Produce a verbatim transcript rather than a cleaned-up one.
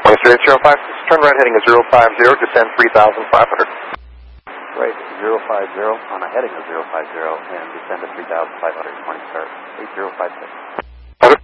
One straight zero five. Turn right heading of zero five zero. Descend three thousand five hundred. Right, zero five zero on a heading of zero five zero and descend to three thousand five hundred. Morning, start eight zero five six.